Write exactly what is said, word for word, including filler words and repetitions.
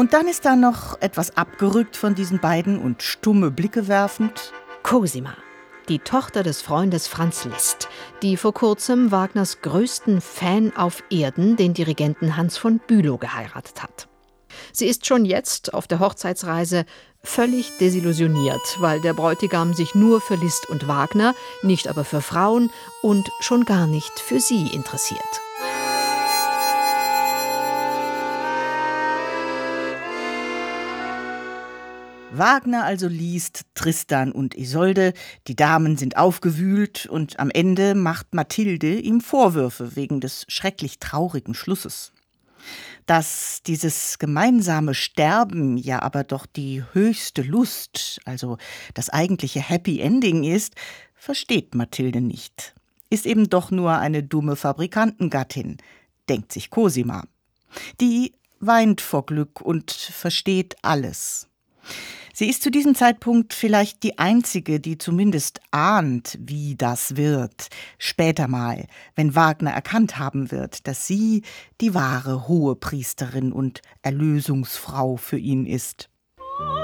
Und dann ist da noch etwas abgerückt von diesen beiden und stumme Blicke werfend Cosima, die Tochter des Freundes Franz Liszt, die vor kurzem Wagners größten Fan auf Erden, den Dirigenten Hans von Bülow, geheiratet hat. Sie ist schon jetzt auf der Hochzeitsreise völlig desillusioniert, weil der Bräutigam sich nur für Liszt und Wagner, nicht aber für Frauen und schon gar nicht für sie interessiert. Wagner also liest Tristan und Isolde, die Damen sind aufgewühlt und am Ende macht Mathilde ihm Vorwürfe wegen des schrecklich traurigen Schlusses. Dass dieses gemeinsame Sterben ja aber doch die höchste Lust, also das eigentliche Happy Ending ist, versteht Mathilde nicht. Ist eben doch nur eine dumme Fabrikantengattin, denkt sich Cosima. Die weint vor Glück und versteht alles. Sie ist zu diesem Zeitpunkt vielleicht die Einzige, die zumindest ahnt, wie das wird, später mal, wenn Wagner erkannt haben wird, dass sie die wahre Hohepriesterin und Erlösungsfrau für ihn ist.